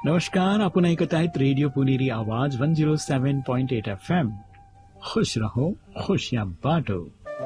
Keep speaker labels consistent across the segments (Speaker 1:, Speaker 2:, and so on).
Speaker 1: नमस्कार, आपण ऐकत आहेत रेडिओ पुणेरी आवाज 107.8 FM. खुश रहो, खुशियां बांटो.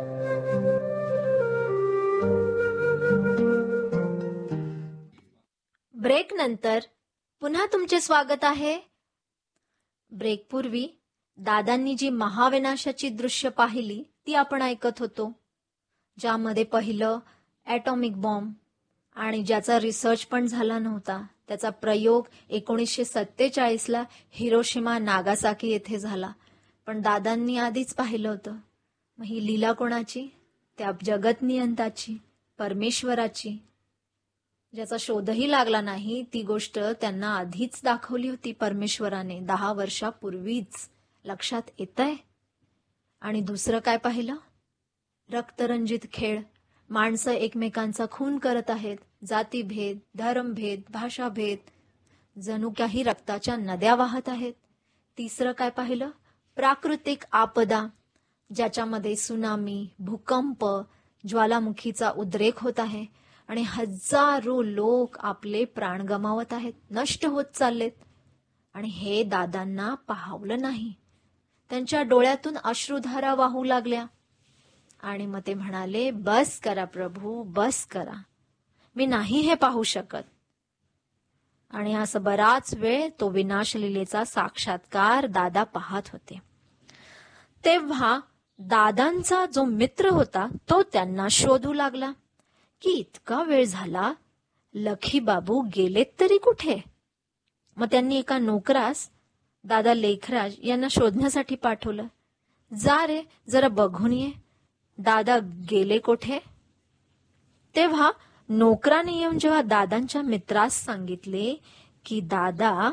Speaker 2: ब्रेक नंतर पुन्हा तुमचे स्वागत आहे. ब्रेक पूर्वी दादांनी जी महाविनाशाची दृश्य पाहिली ती आपण ऐकत होतो, ज्यामध्ये पहिलं ॲटॉमिक बॉम्ब आणि ज्याचा रिसर्च पण झाला नव्हता. त्याचा प्रयोग 1947ला हिरोशिमा नागासाकी येथे झाला, पण दादांनी आधीच पाहिलं होतं. मग ही लीला कोणाची? त्या जगतनियंताची, परमेश्वराची, ज्याचा शोधही लागला नाही. ती गोष्ट त्यांना आधीच दाखवली होती परमेश्वराने 10 वर्षापूर्वीच. लक्षात येतंय? आणि दुसरं काय पाहिलं? रक्तरंजित खेळ. माणसं एकमेकांचा खून करत आहेत. जातीभेद, धर्मभेद, भाषाभेद, जणू काही रक्ताच्या नद्या वाहत आहेत. तिसरं काय पाहिलं? प्राकृतिक आपदा, ज्याच्यामध्ये सुनामी, भूकंप, ज्वालामुखीचा उद्रेक होत आहे आणि हजारो लोक आपले प्राण गमावत आहेत, नष्ट होत चाललेत. आणि हे दादांना पाहवलं नाही. त्यांच्या डोळ्यातून अश्रुधारा वाहू लागल्या आणि मग ते म्हणाले, बस करा प्रभू, बस करा, मी नाही हे पाहू शकत. आणि असं बराच वेळ तो विनाशलीलेचा साक्षात्कार दादा पाहत होते. तेव्हा दादांचा जो मित्र होता तो त्यांना शोधू लागला की इतका वेळ झाला, लखी बाबू गेलेत तरी कुठे. मग त्यांनी एका नोकरास दादा लेखराज यांना शोधण्यासाठी पाठवलं. जा रे, जरा बघून ये, दादा गेले कुठे. तेव्हा नोकराने येऊन जेव्हा दादांच्या मित्रास सांगितले की दादा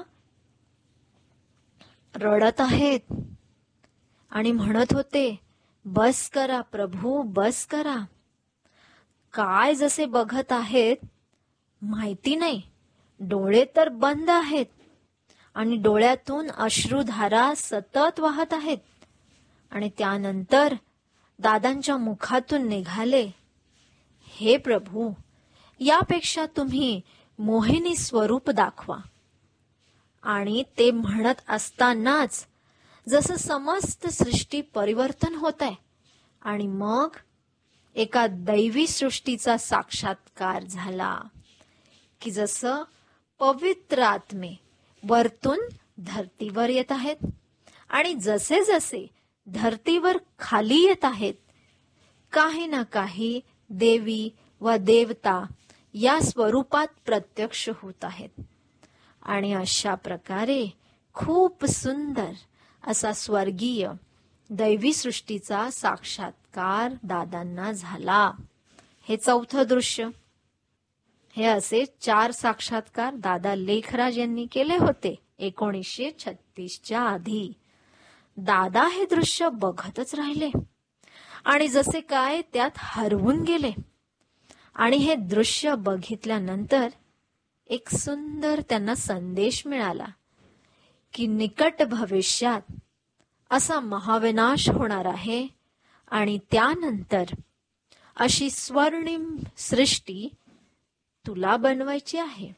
Speaker 2: रडत आहेत आणि म्हणत होते, बस करा प्रभू, बस करा. काय जसे बघत आहेत माहिती नाही, डोळे तर बंद आहेत आणि डोळ्यातून अश्रुधारा सतत वाहत आहेत. आणि त्यानंतर दादांच्या मुखातून निघाले, हे प्रभू, यापेक्षा तुम्ही मोहिनी स्वरूप दाखवा. आणि ते म्हणत असतानाच जसं समस्त सृष्टी परिवर्तन होत आहे आणि मग एका दैवी सृष्टीचा साक्षात्कार झाला की जसं पवित्र आत्मे वरतून धरतीवर येत आहेत आणि जसे जसे धरतीवर खाली येत आहेत, काही ना काही देवी व देवता या स्वरूपात प्रत्यक्ष होत आहेत. आणि अशा प्रकारे खूप सुंदर असा स्वर्गीय दैवी सृष्टीचा साक्षात्कार दादांना झाला. हे चौथं दृश्य. हे असे 4 साक्षात्कार दादा लेखराज यांनी केले होते 1936च्या आधी. दादा हे दृश्य बघतच राहिले आणि जसे काय त्यात हरवून गेले. आणि हे दृश्य बघितल्यानंतर एक सुंदर त्यांना संदेश मिळाला की निकट भविष्यात असा महाविनाश होणार आहे आणि त्यानंतर अशी स्वर्णिम सृष्टी तुला बनवायची आहे.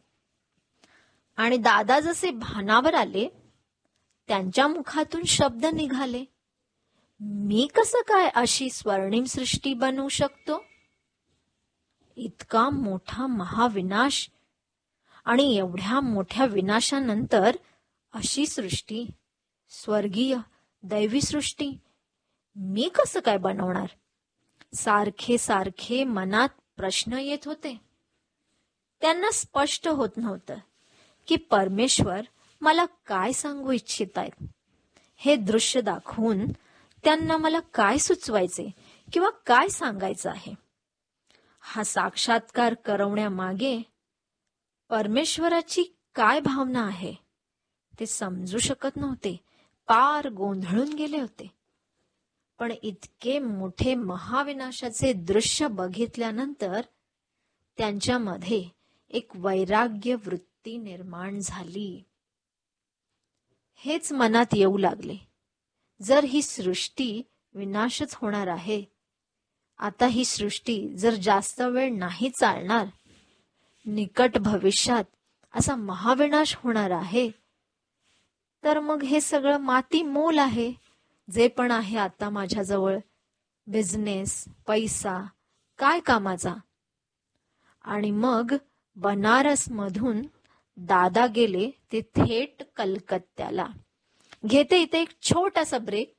Speaker 2: आणि दादा जसे भानावर आले, त्यांच्या मुखातून शब्द निघाले, मी कसं काय अशी स्वर्णिम सृष्टी बनवू शकतो. इतका मोठा महाविनाश आणि एवढ्या मोठ्या विनाशानंतर अशी सृष्टी, स्वर्गीय दैवी सृष्टी मी कसं काय बनवणार. सारखे सारखे मनात प्रश्न येत होते. त्यांना स्पष्ट होत नव्हतं की परमेश्वर मला काय सांगू इच्छित आहेत. हे दृश्य दाखवून त्यांना मला काय सुचवायचे किंवा काय सांगायचं आहे. हा साक्षात्कार करवण्यामागे परमेश्वराची काय भावना आहे ते समजू शकत नव्हते. पार गोंधळून गेले होते. पण इतके मोठे महाविनाशाचे दृश्य बघितल्यानंतर त्यांच्यामध्ये एक वैराग्य वृत्ती निर्माण झाली. हेच मनात येऊ लागले, जर ही सृष्टी विनाशच होणार आहे, आता ही सृष्टी जर जास्त वेळ नाही चालणार, निकट भविष्यात असा महाविनाश होणार आहे, तर मग हे सगळं माती मोल आहे. जे पण आहे आता माझ्याजवळ, बिझनेस, पैसा, काय कामाचा. आणि मग बनारसमधून दादा गेले ते थेट कलकत्त्याला. घेते इथे एक छोटासा ब्रेक.